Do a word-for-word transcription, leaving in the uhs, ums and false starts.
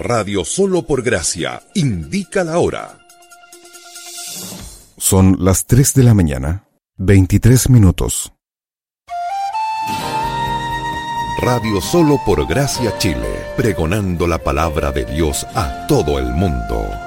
Radio Solo por Gracia indica la hora. Son las tres de la mañana, veintitrés minutos. Radio Solo por Gracia Chile, pregonando la palabra de Dios a todo el mundo.